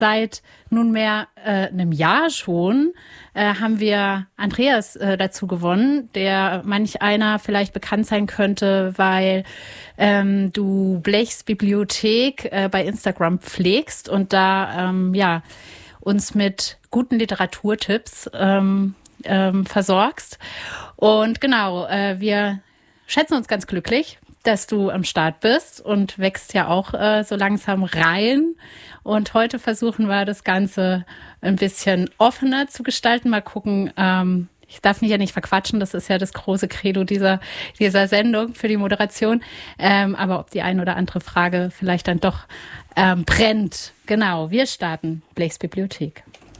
seit nunmehr einem Jahr schon haben wir Andreas dazu gewonnen, der manch einer vielleicht bekannt sein könnte, weil du Blechs Bibliothek bei Instagram pflegst und da uns mit guten Literaturtipps versorgst. Und genau, wir schätzen uns ganz glücklich, dass du am Start bist und wächst ja auch so langsam rein. Und heute versuchen wir das Ganze ein bisschen offener zu gestalten. Mal gucken, ich darf mich ja nicht verquatschen, das ist ja das große Credo dieser Sendung für die Moderation. Aber ob die eine oder andere Frage vielleicht dann doch brennt. Genau, wir starten Blechs Bibliothek.